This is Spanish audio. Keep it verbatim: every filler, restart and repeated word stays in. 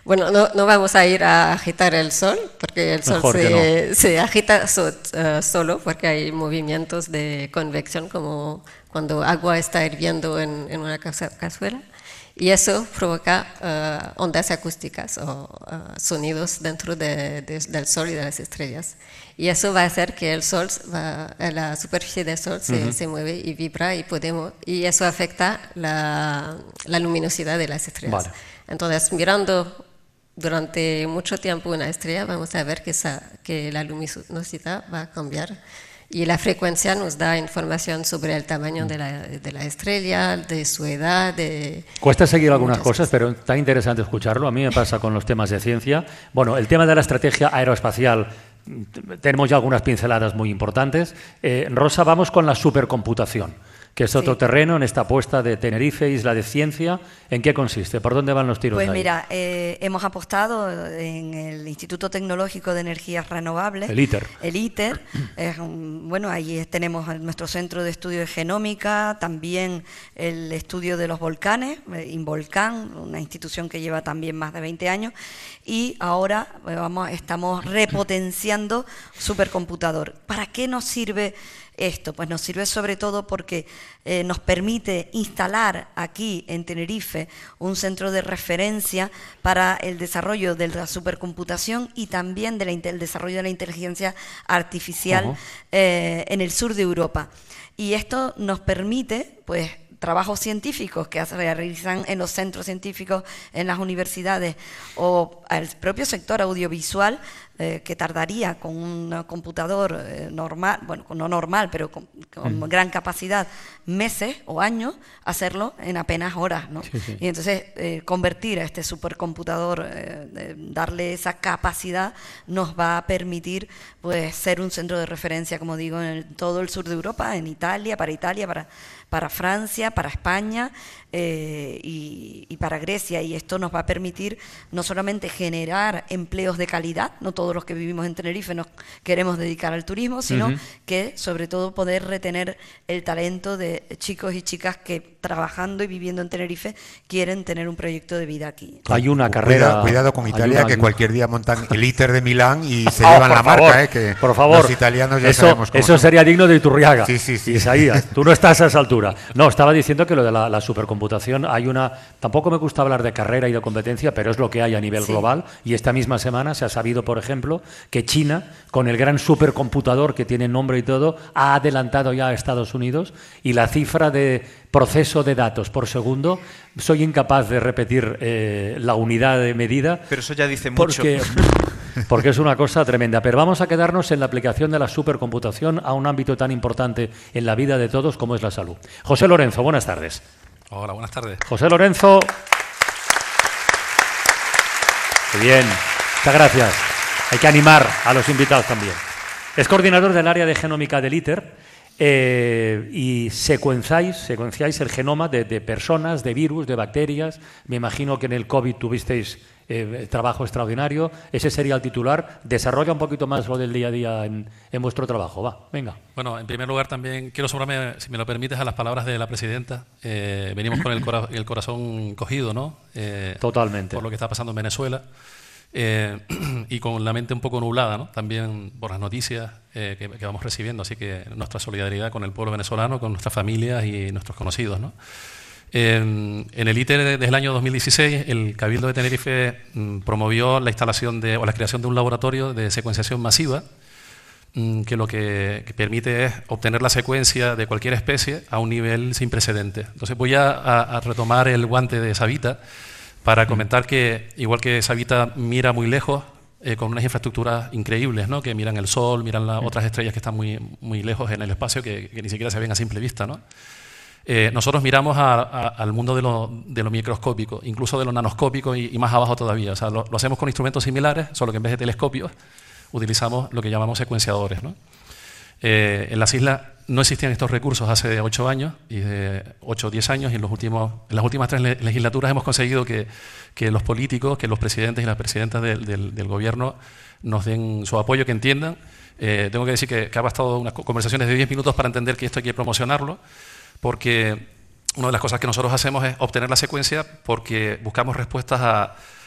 Bueno, no, no vamos a ir a agitar el sol, porque el sol se, no. se agita so, uh, solo, porque hay movimientos de convección, como cuando agua está hirviendo en, en una cazuela. Y eso provoca uh, ondas acústicas o uh, sonidos dentro de, de, del Sol y de las estrellas. Y eso va a hacer que el Sol, va, la superficie del Sol se, uh-huh. se mueve y vibra y, podemos, y eso afecta la, la luminosidad de las estrellas. Vale. Entonces, mirando durante mucho tiempo una estrella, vamos a ver que, esa, que la luminosidad va a cambiar. Y la frecuencia nos da información sobre el tamaño de la, de la estrella, de su edad. De Cuesta seguir algunas cosas, cosas, pero está interesante escucharlo. A mí me pasa con los temas de ciencia. Bueno, el tema de la estrategia aeroespacial, tenemos ya algunas pinceladas muy importantes. Eh, Rosa, vamos con la supercomputación, que es otro sí. terreno en esta apuesta de Tenerife, Isla de Ciencia. ¿En qué consiste? ¿Por dónde van los tiros Pues ahí? mira, eh, hemos apostado en el Instituto Tecnológico de Energías Renovables. El ITER. El ITER. Es un, bueno, ahí tenemos nuestro centro de estudio de genómica, también el estudio de los volcanes, Involcán, una institución que lleva también más de veinte años. Y ahora vamos, estamos repotenciando supercomputador. ¿Para qué nos sirve esto? Pues nos sirve sobre todo porque eh, nos permite instalar aquí en Tenerife un centro de referencia para el desarrollo de la supercomputación y también del de desarrollo de la inteligencia artificial uh-huh. eh, en el sur de Europa. Y esto nos permite, pues, trabajos científicos que se realizan en los centros científicos, en las universidades o al propio sector audiovisual, eh, que tardaría con un computador eh, normal, bueno, no normal, pero con, con mm. gran capacidad, meses o años, hacerlo en apenas horas, ¿no? Sí, sí. Y entonces eh, convertir a este supercomputador, eh, darle esa capacidad, nos va a permitir pues ser un centro de referencia, como digo, en el, todo el sur de Europa, en Italia, para Italia, para, para Francia, para España eh, y, y para Grecia. Y esto nos va a permitir no solamente generar empleos de calidad, no todos los que vivimos en Tenerife nos queremos dedicar al turismo, sino uh-huh. que sobre todo poder retener el talento de chicos y chicas que trabajando y viviendo en Tenerife quieren tener un proyecto de vida aquí. Hay una carrera... Cuidado, cuidado con Italia, una, que cualquier día montan el ITER de Milán y se oh, llevan la favor, marca, eh, que por favor, los italianos ya eso, sabemos cómo Eso son. Sería digno de Iturriaga. Sí, sí, sí. Isaías, tú no estás a esa altura. No, estaba diciendo que lo de la, la supercomputación hay una... Tampoco me gusta hablar de carrera y de competencia, pero es lo que hay a nivel sí. global. Y esta misma semana se ha sabido, por ejemplo, que China, con el gran supercomputador que tiene nombre y todo, ha adelantado ya a Estados Unidos y la cifra de proceso de datos por segundo, soy incapaz de repetir eh, la unidad de medida. Pero eso ya dice porque, mucho. Porque es una cosa tremenda. Pero vamos a quedarnos en la aplicación de la supercomputación a un ámbito tan importante en la vida de todos como es la salud. José Lorenzo, buenas tardes. Hola, buenas tardes. José Lorenzo. Muy bien, muchas gracias. Hay que animar a los invitados también. Es coordinador del área de genómica del ITER. Eh, y secuenciáis, secuenciáis el genoma de, de personas, de virus, de bacterias. Me imagino que en el COVID tuvisteis eh, trabajo extraordinario. Ese sería el titular. Desarrolla un poquito más lo del día a día en, en vuestro trabajo. Va, venga. Bueno, en primer lugar también quiero sumarme, si me lo permites, a las palabras de la presidenta. Eh, venimos con el, cora el corazón cogido, ¿no? Eh, Totalmente. Por lo que está pasando en Venezuela. Eh, y con la mente un poco nublada, ¿no? También por las noticias eh, que, que vamos recibiendo, así que nuestra solidaridad con el pueblo venezolano, con nuestras familias y nuestros conocidos, ¿no? Eh, en el ITER desde el año dos mil dieciséis el Cabildo de Tenerife mm, promovió la instalación de, o la creación de un laboratorio de secuenciación masiva mm, que lo que, que permite es obtener la secuencia de cualquier especie a un nivel sin precedentes. Entonces voy a, a, a retomar el guante de Savita para comentar que, igual que Savita mira muy lejos, eh, con unas infraestructuras increíbles, ¿no? Que miran el Sol, miran las otras estrellas que están muy, muy lejos en el espacio, que, que ni siquiera se ven a simple vista, ¿no? Eh, nosotros miramos a, a, al mundo de lo, de lo microscópico, incluso de lo nanoscópico y, y más abajo todavía. O sea, lo, lo hacemos con instrumentos similares, solo que en vez de telescopios utilizamos lo que llamamos secuenciadores, ¿no? Eh, en las islas no existían estos recursos hace ocho años, y de ocho o diez años, y en, los últimos, en las últimas tres le legislaturas hemos conseguido que, que los políticos, que los presidentes y las presidentas del, del, del gobierno nos den su apoyo, que entiendan. Eh, tengo que decir que, que ha bastado unas conversaciones de diez minutos para entender que esto hay que promocionarlo, porque una de las cosas que nosotros hacemos es obtener la secuencia porque buscamos respuestas a